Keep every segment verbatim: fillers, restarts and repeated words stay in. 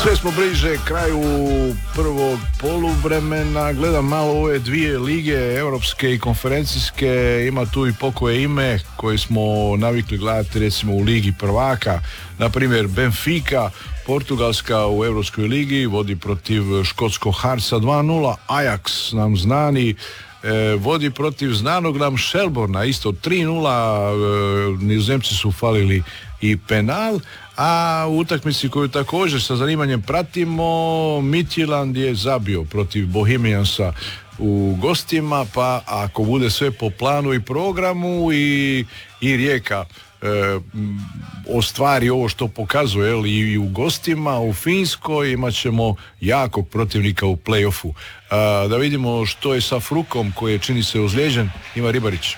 Sve smo bliže kraju prvog poluvremena. Gledam malo ove dvije lige, europske i konferencijske. Ima tu i pokoje ime koje smo navikli gledati recimo u Ligi prvaka. Na primjer Benfica, portugalska u Europskoj ligi, vodi protiv škotskog Heartsa dva nula. Ajax nam znani E, vodi protiv znanog nam Shelbourna isto tri nula. e, Nizozemci su falili i penal, a u utakmici koju također sa zanimanjem pratimo, Midtjylland je zabio protiv Bohemiansa u gostima, pa ako bude sve po planu i programu i, i Rijeka E, ostvari ovo što pokazuje jel, i u gostima u Finskoj imat ćemo jakog protivnika u play-offu. E, da vidimo što je sa Frukom koji je čini se ozlijeđen. Ima Ribarić.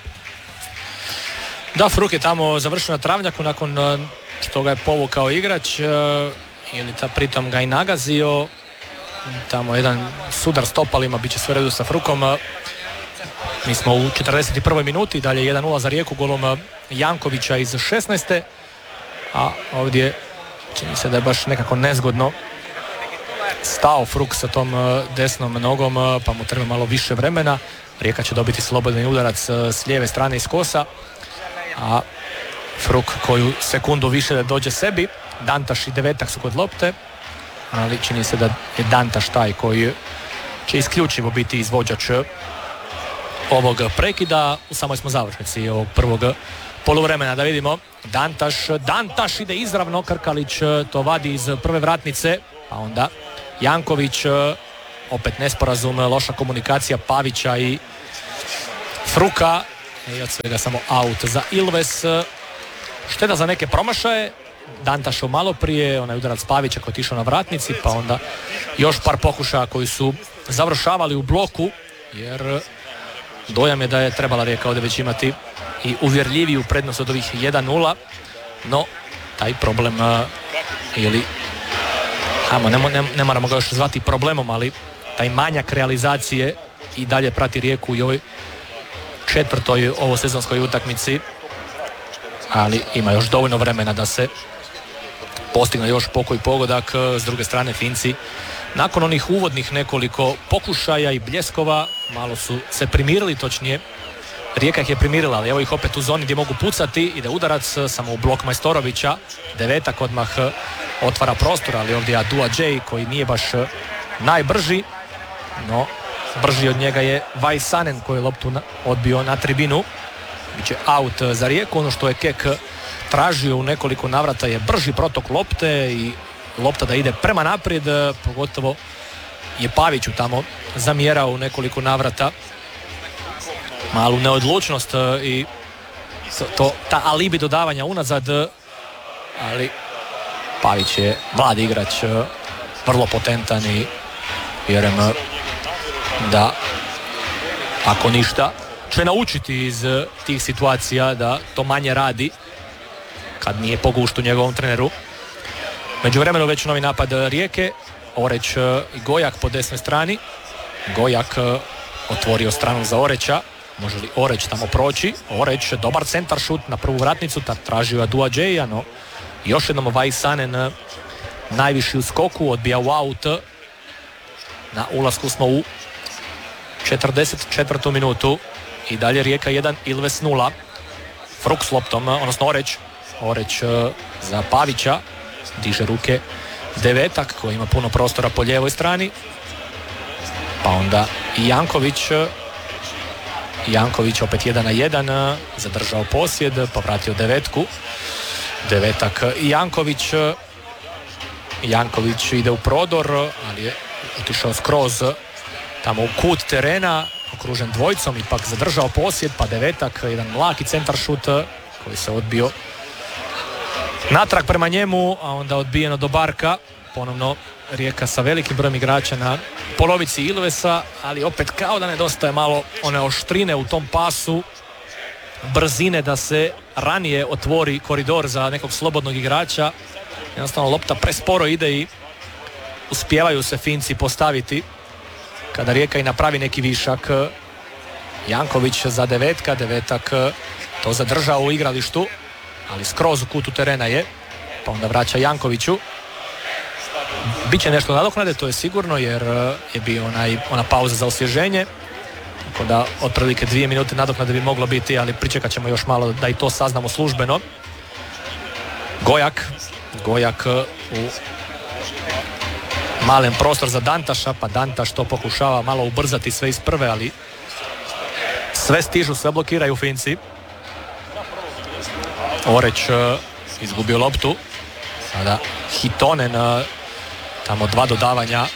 Da, Fruk je tamo završio na travnjaku nakon što ga je povukao igrač e, ili ta pritom ga i nagazio. Tamo jedan sudar stopalima, bit će sve redu sa Frukom. Mi smo u četrdeset prvoj minuti, dalje jedan nula za Rijeku golom Jankovića iz šesnaeste. A ovdje čini se da je baš nekako nezgodno stao Fruk sa tom desnom nogom, pa mu treba malo više vremena. Rijeka će dobiti slobodni udarac s lijeve strane iz kosa, a Fruk koju sekundu više da dođe sebi. Dantaš i Devetak su kod lopte, ali čini se da je Dantaš taj koji će isključivo biti izvođač ovog prekida. U samoj smo završnici ovog prvog poluvremena. Da vidimo, Dantaš, Dantaš ide izravno, Krkalić to vadi iz prve vratnice, pa onda Janković, opet nesporazum, loša komunikacija Pavića i Fruka i od svega samo out za Ilves. Šteta za neke promašaje, Dantašov malo prije, onaj udarac Pavića koji je otišao na vratnici, pa onda još par pokušaja koji su završavali u bloku, jer dojam je da je trebala Rijeka ovdje već imati i uvjerljiviju prednost od ovih jedan nula, no taj problem ili hajmo, ne, ne, ne moramo ga još zvati problemom, ali taj manjak realizacije i dalje prati Rijeku i ovoj četvrtoj ovo sezonskoj utakmici, ali ima još dovoljno vremena da se postigne još pokoj pogodak. S druge strane Finci nakon onih uvodnih nekoliko pokušaja i bljeskova malo su se primirili, točnije Rijeka ih je primirila, ali evo ih opet u zoni gdje mogu pucati, ide udarac samo u blok Majstorovića, Devetak odmah otvara prostor, ali ovdje Adua Džej koji nije baš najbrži, no brži od njega je Vajsanen koji je loptu odbio na tribinu. Biće out za Rijeku. Ono što je Kek tražio u nekoliko navrata je brži protok lopte i lopta da ide prema naprijed, pogotovo je Paviću tamo zamjerao u nekoliko navrata malu neodlučnost i to, to, ta alibi dodavanja unazad, ali Pavić je mlad igrač, vrlo potentan i vjerujem da ako ništa će naučiti iz tih situacija da to manje radi kad nije po guštu njegovom treneru. Međuvremenu već novi napad Rijeke, Oreć i Gojak po desnoj strani. Gojak otvorio stranu za Oreća, može li Oreć tamo proći? Oreć, dobar centar šut na prvu vratnicu, tad tražio Adua Džeja, no još jednom Vajsanen najviši u skoku, odbija u out. Na ulasku smo u četrdeset četvrtu minutu i dalje Rijeka jedan, Ilves nula. Fruk s loptom, odnosno Oreć. Oreć za Pavića, diže ruke Devetak koji ima puno prostora po lijevoj strani. Pa onda i Janković. Janković opet jedan na jedan, zadržao posjed, povratio Devetku. Devetak i Janković. Janković ide u prodor, ali je otišao skroz tamo u kut terena, okružen dvojicom, ipak zadržao posjed, pa Devetak, jedan mlaki centar šut koji se odbio natrag prema njemu, a onda odbijeno do Barka. Ponovno Rijeka sa velikim brojem igrača na polovici Ilvesa, ali opet kao da nedostaje malo one oštrine u tom pasu, brzine da se ranije otvori koridor za nekog slobodnog igrača. Jednostavno lopta presporo ide i uspijevaju se Finci postaviti kada Rijeka i napravi neki višak. Janković za Devetka, Devetak to zadržao u igralištu, ali skroz u kutu terena je, pa onda vraća Jankoviću. Biće nešto nadoknade, to je sigurno, jer je bio onaj, ona pauza za osvježenje. Tako da otprilike dvije minute nadoknade bi moglo biti, ali pričekat ćemo još malo da i to saznamo službeno. Gojak. Gojak u malen prostor za Dantaša, pa Dantaš to pokušava malo ubrzati sve iz prve, ali sve stižu, sve blokiraju Finci. Oreć izgubio loptu. Sada Hitonen, tamo dva dodavanja.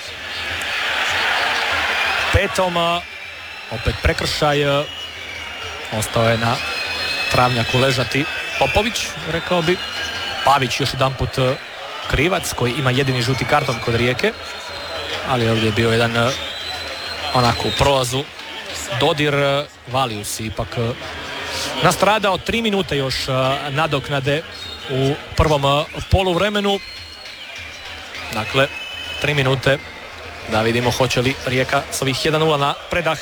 Petom, opet prekršaj. Ostao je na travnjaku ležati Popović, rekao bi. Pavić još jedan put krivac koji ima jedini žuti karton kod Rijeke. Ali ovdje je bio jedan onako u prolazu dodir. Valius ipak nastradao. Tri minute još nadoknade u prvom poluvremenu. Dakle, tri minute da vidimo hoće li Rijeka s ovih jedan nula na predah.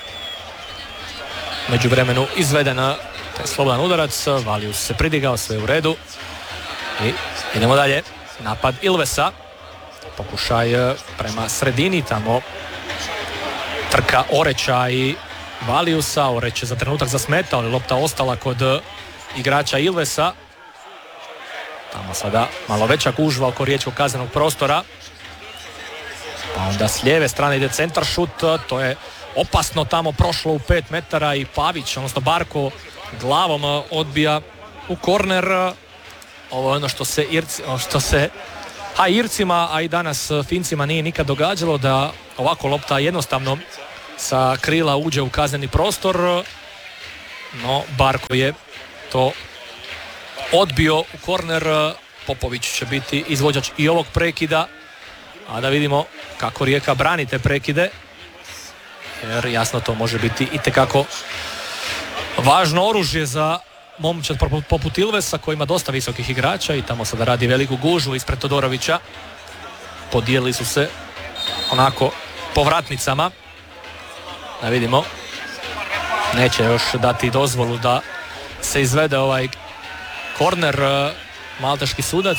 Među vremenu izveden taj slobodan udarac. Valius se pridigao, sve u redu. I idemo dalje. Napad Ilvesa. Pokušaj prema sredini, tamo trka Oreća i Valiusa. Oreć je za trenutak zasmetao, ali lopta ostala kod igrača Ilvesa. Tamo sada malo veća gužva oko riječkog kaznenog prostora. Pa onda s lijeve strane ide centar šut. To je opasno tamo prošlo u pet metara i Pavić, odnosno Barko, glavom odbija u korner. Ovo je ono što se, Irci, što se a Ircima, a i danas Fincima nije nikad događalo, da ovako lopta jednostavno sa krila uđe u kazneni prostor. No, Barko je to odbio u korner. Popović će biti izvođač i ovog prekida, a da vidimo kako Rijeka brani te prekide, jer jasno to može biti itekako važno oružje za momčad poput Ilvesa koji ima dosta visokih igrača i tamo sada radi veliku gužvu ispred Todorovića. Podijelili su se onako po vratnicama. Da vidimo, neće još dati dozvolu da se izvede ovaj korner malteški sudac,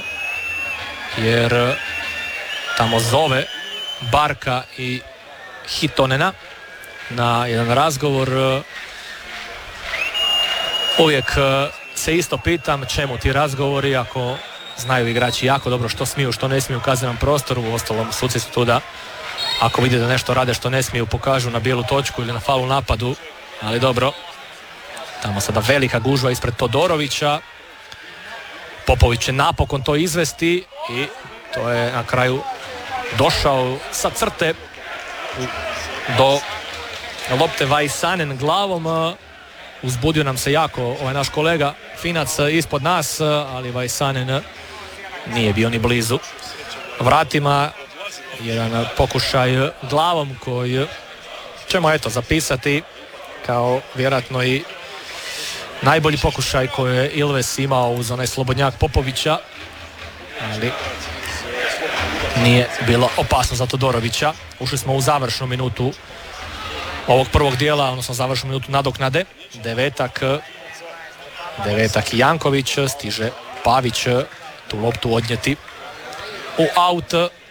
jer tamo zove Barka i Hitonena na jedan razgovor. Uvijek se isto pitam čemu ti razgovori ako znaju igrači jako dobro što smiju, što ne smiju u kaznenom prostoru. U ostalom suci su tu da ako vide da nešto rade što ne smiju pokažu na bijelu točku ili na faul napadu, ali dobro. Tamo sada velika gužva ispred Todorovića. Popović će napokon to izvesti i to je na kraju došao sa crte do lopte Vaisanen glavom. Uzbudio nam se jako ovaj naš kolega Finac ispod nas, ali Vaisanen nije bio ni blizu vratima. Jedan pokušaj glavom koji ćemo eto zapisati kao vjerojatno i najbolji pokušaj koji je Ilves imao uz onaj slobodnjak Popovića, ali nije bilo opasno za Todorovića. Ušli smo u završnu minutu ovog prvog dijela, odnosno završnu minutu nadoknade. Devetak Devetak i Janković, stiže Pavić tu loptu odnijeti u aut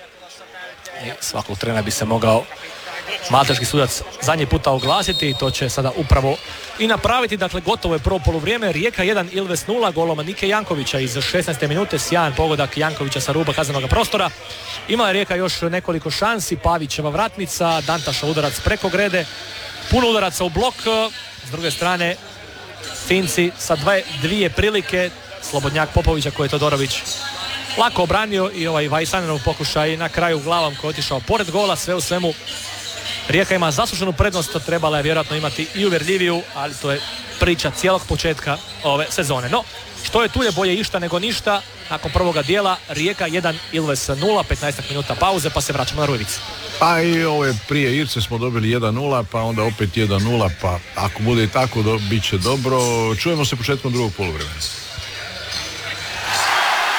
i svakog trena bi se mogao malteški sudac zadnji puta oglasiti i to će sada upravo i napraviti. Dakle, gotovo je prvo poluvrijeme. Rijeka jedan, Ilves nula, goloma Nike Jankovića iz šesnaeste minute, sjajan pogodak Jankovića sa ruba kaznenog prostora. Imala je Rijeka još nekoliko šansi, Pavićeva vratnica, Dantaša udarac preko grede, puno udaraca u blok. S druge strane Finci sa dve, dvije prilike, slobodnjak Popovića koji je Todorović lako obranio i ovaj Vaisanenov pokušaj na kraju glavom koji je otišao pored gola. Sve u svemu Rijeka ima zasluženu prednost, trebala je vjerojatno imati i uvjerljiviju, ali to je priča cijelog početka ove sezone. No, što je tu je bolje išta nego ništa. Nakon prvoga dijela Rijeka jedan, Ilves nula, petnaest minuta pauze pa se vraćamo na Rujevicu. Pa i ove prije Irce smo dobili jedan nula, pa onda opet jedan nula, pa ako bude i tako do, bit će dobro. Čujemo se početkom drugog poluvremena.